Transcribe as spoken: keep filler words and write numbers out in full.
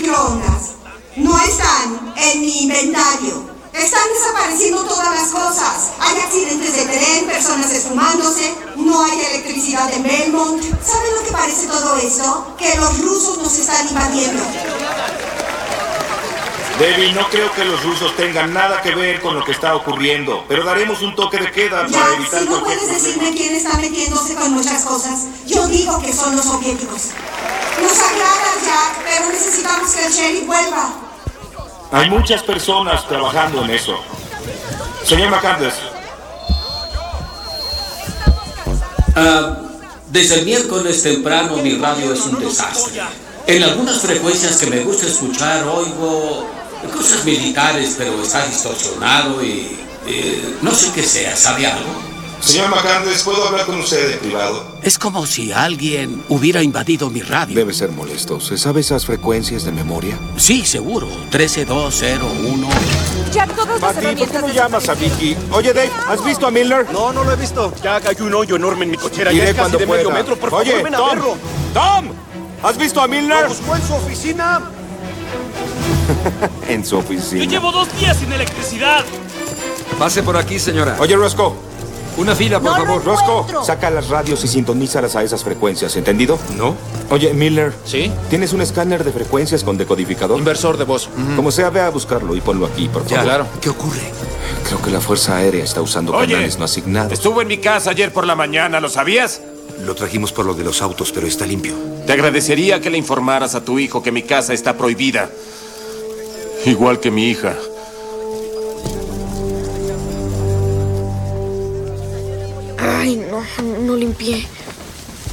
microondas. No están en mi inventario. Están desapareciendo todas las cosas. Hay accidentes de tren, personas esfumándose, no hay electricidad en Belmont. ¿Saben lo que parece todo esto? Que los rusos nos están invadiendo. Debbie, no creo que los rusos tengan nada que ver con lo que está ocurriendo, pero daremos un toque de queda Ya, para evitar si no cualquier puedes problema. decirme quién está metiéndose con nuestras cosas, yo digo que son los soviéticos. Nos aclaras, Jack, pero necesitamos que el sheriff vuelva. Hay muchas personas trabajando en eso. Señor McCandless. Uh, desde el miércoles temprano mi radio es un desastre. En algunas frecuencias que me gusta escuchar oigo cosas militares, pero está distorsionado y... Eh, no sé qué sea, ¿sabe algo? Señor McCandless, ¿puedo hablar con usted en privado? Es como si alguien hubiera invadido mi radio. Debe ser molesto. ¿Se sabe esas frecuencias de memoria? Sí, seguro. trece dos cero uno. Jack, todas las Patty, ¿por qué herramientas no de llamas a Vicky? Oye, Dave, ¿has visto a Milner? No, no lo he visto. Jack, hay un hoyo enorme en mi cochera. Iré Ya es casi cuando de pueda. medio metro. Por Oye, favor, ven a Tom. verlo. ¡Tom! ¿Has visto a Milner? ¿Lo buscó en su oficina? En su oficina. Yo llevo dos días sin electricidad. Pase por aquí, señora. Oye, Roscoe. Una fila, por No lo favor. Roscoe, encuentro. saca las radios y sintonízalas a esas frecuencias, ¿entendido? ¿No? Oye, Miller. ¿Sí? ¿Tienes un escáner de frecuencias con decodificador? Inversor de voz. Como sea, ve a buscarlo y ponlo aquí, por favor. Ya, claro. ¿Qué ocurre? Creo que la Fuerza Aérea está usando Oye, canales no asignados. Estuvo en mi casa ayer por la mañana, ¿lo sabías? Lo trajimos por lo de los autos, pero está limpio. Te agradecería que le informaras a tu hijo que mi casa está prohibida. Igual que mi hija. Ay, no, no limpié.